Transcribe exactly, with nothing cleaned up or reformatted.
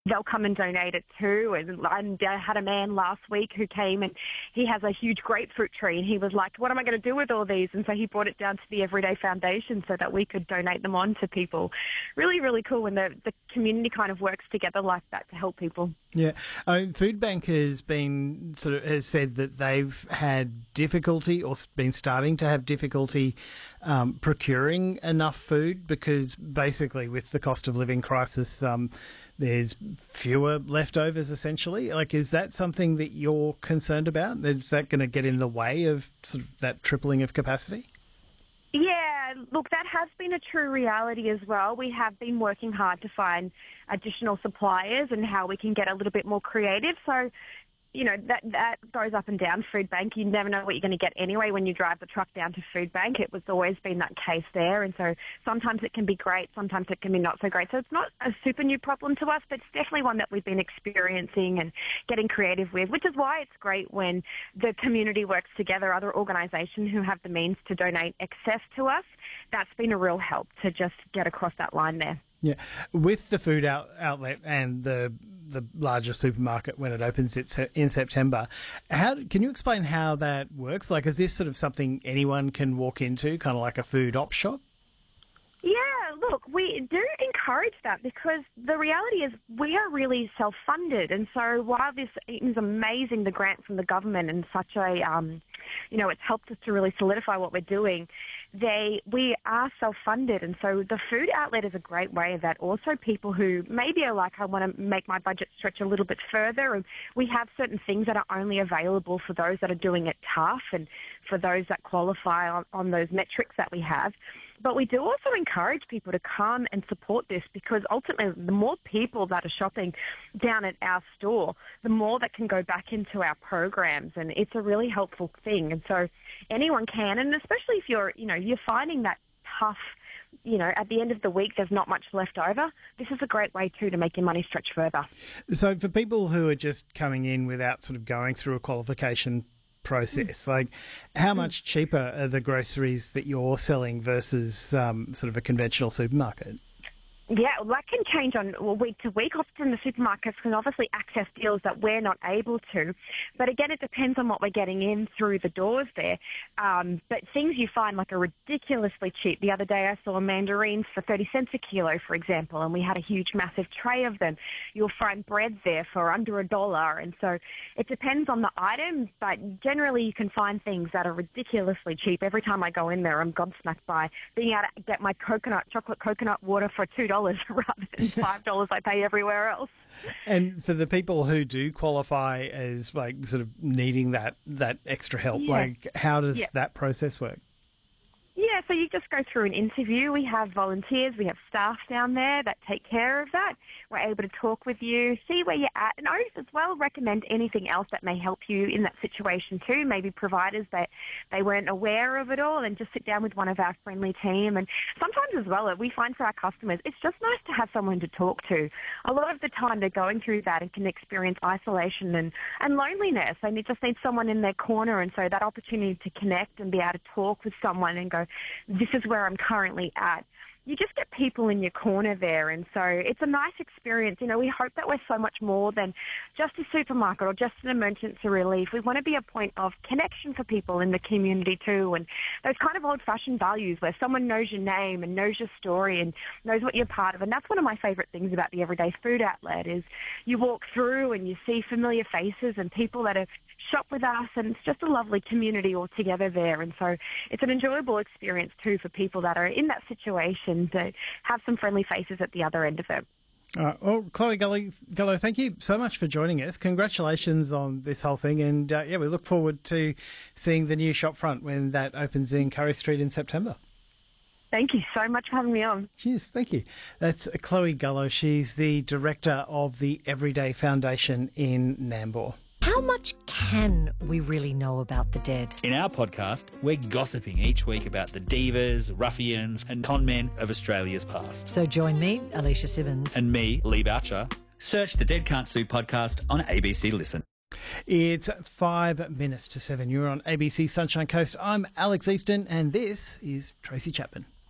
they'll come and donate it too. And, and I had a man last week who came and he has a huge grapefruit tree and he was like, what am I going to do with all these? And so he brought it down to the Everyday Foundation so that we could donate them on to people. Really, really cool when the, the community kind of works together like that to help people. Yeah. I mean, Food Bank has been sort of has said that they've had difficulty or been starting to have difficulty um, procuring enough food because basically with the cost of living crisis, um, there's fewer leftovers essentially. Like, is that something that you're concerned about? Is that going to get in the way of sort of that tripling of capacity? Yeah, look, that has been a true reality as well. We have been working hard to find additional suppliers and how we can get a little bit more creative. So, you know, that that goes up and down Food Bank. You never know what you're going to get anyway when you drive the truck down to Food Bank. It was always been that case there. And so sometimes it can be great, sometimes it can be not so great. So it's not a super new problem to us, but it's definitely one that we've been experiencing and getting creative with, which is why it's great when the community works together, other organisations who have the means to donate excess to us. That's been a real help to just get across that line there. Yeah, with the food out, outlet and the the larger supermarket when it opens it's in September, how can you explain how that works? Like, is this sort of something anyone can walk into, kind of like a food op shop? Yeah, look, we do encourage that because the reality is we are really self-funded. And so while this is amazing, the grant from the government and such a, um, you know, it's helped us to really solidify what we're doing, they we are self-funded. And so the food outlet is a great way that also people who maybe are like, I want to make my budget stretch a little bit further. And we have certain things that are only available for those that are doing it tough and for those that qualify on, on those metrics that we have. But we do also encourage people to come and support this because ultimately the more people that are shopping down at our store, the more that can go back into our programs, and it's a really helpful thing. And so anyone can, and especially if you're, you know, you're finding that tough, you know, at the end of the week there's not much left over, this is a great way too to make your money stretch further. So for people who are just coming in without sort of going through a qualification process, like how much cheaper are the groceries that you're selling versus um, sort of a conventional supermarket? Yeah, well, that can change on well, week to week. Often the supermarkets can obviously access deals that we're not able to. But again, it depends on what we're getting in through the doors there. Um, but things you find like are ridiculously cheap. The other day I saw mandarins for thirty cents a kilo, for example, and we had a huge, massive tray of them. You'll find bread there for under a dollar. And so it depends on the item, but generally you can find things that are ridiculously cheap. Every time I go in there, I'm gobsmacked by being able to get my coconut, chocolate coconut water for two dollars. Rather than five dollars I pay everywhere else. And for the people who do qualify as like sort of needing that, that extra help, yeah. like how does yeah. that process work? Yeah, so you just go through an interview. We have volunteers, we have staff down there that take care of that. We're able to talk with you, see where you're at, and I as well recommend anything else that may help you in that situation too. Maybe providers that they weren't aware of it all, and just sit down with one of our friendly team. And sometimes as well, we find for our customers, it's just nice to have someone to talk to. A lot of the time they're going through that and can experience isolation and, and loneliness, and they just need someone in their corner. And so that opportunity to connect and be able to talk with someone and go, this is where I'm currently at. You just get people in your corner there, and so it's a nice experience. You know, we hope that we're so much more than just a supermarket or just an emergency relief. We want to be a point of connection for people in the community too, and those kind of old-fashioned values where someone knows your name and knows your story and knows what you're part of. And that's one of my favourite things about the Everyday Food Outlet is you walk through and you see familiar faces and people that have shopped with us, and it's just a lovely community all together there. And so it's an enjoyable experience too for people that are in that situation to have some friendly faces at the other end of it. All right. Well, Chloe Gullo, thank you so much for joining us. Congratulations on this whole thing. And, uh, yeah, we look forward to seeing the new shop front when that opens in Curry Street in September. Thank you so much for having me on. Cheers. Thank you. That's Chloe Gullo. She's the director of the Everyday Foundation in Nambour. How much can we really know about the dead? In our podcast, we're gossiping each week about the divas, ruffians and con men of Australia's past. So join me, Alicia Simmons. And me, Lee Boucher. Search the Dead Can't Sue podcast on A B C Listen. It's five minutes to seven. You're on A B C Sunshine Coast. I'm Alex Easton, and this is Tracy Chapman.